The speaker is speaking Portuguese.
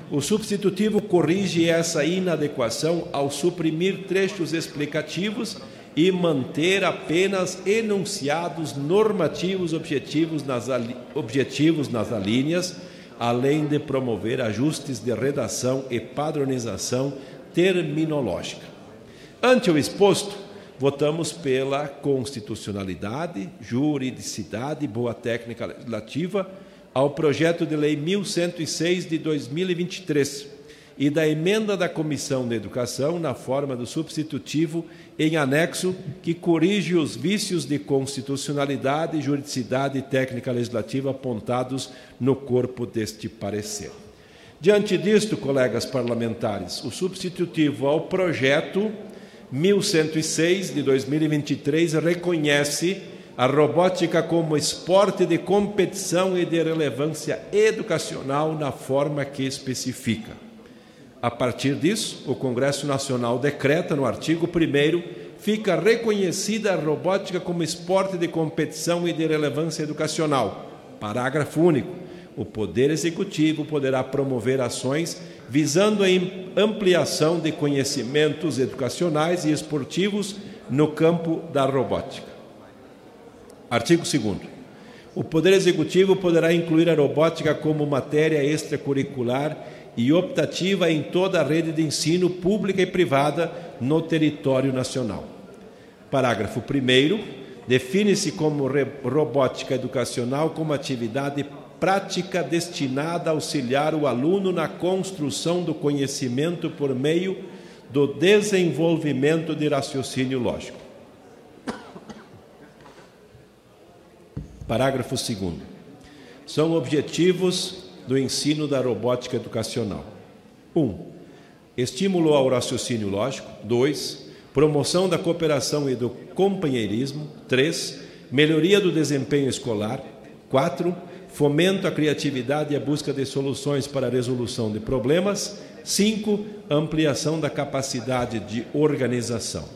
O substitutivo corrige essa inadequação ao suprimir trechos explicativos e manter apenas enunciados normativos objetivos nas alíneas, além de promover ajustes de redação e padronização terminológica. Ante o exposto, votamos pela constitucionalidade, juridicidade e boa técnica legislativa ao projeto de lei 1106 de 2023 e da emenda da Comissão de Educação na forma do substitutivo em anexo que corrige os vícios de constitucionalidade, juridicidade e técnica legislativa apontados no corpo deste parecer. Diante disto, colegas parlamentares, o substitutivo ao projeto 1106 de 2023 reconhece a robótica como esporte de competição e de relevância educacional na forma que especifica. A partir disso, o Congresso Nacional decreta, no artigo 1º, fica reconhecida a robótica como esporte de competição e de relevância educacional. Parágrafo único. O Poder Executivo poderá promover ações visando a ampliação de conhecimentos educacionais e esportivos no campo da robótica. Artigo 2º. O Poder Executivo poderá incluir a robótica como matéria extracurricular e optativa em toda a rede de ensino pública e privada no território nacional. Parágrafo 1º. Define-se como robótica educacional como atividade prática destinada a auxiliar o aluno na construção do conhecimento por meio do desenvolvimento de raciocínio lógico. Parágrafo 2º. São objetivos do ensino da robótica educacional. 1. Estímulo ao raciocínio lógico. 2. Promoção da cooperação e do companheirismo. 3. Melhoria do desempenho escolar. 4. Fomento à criatividade e à busca de soluções para a resolução de problemas. 5. Ampliação da capacidade de organização.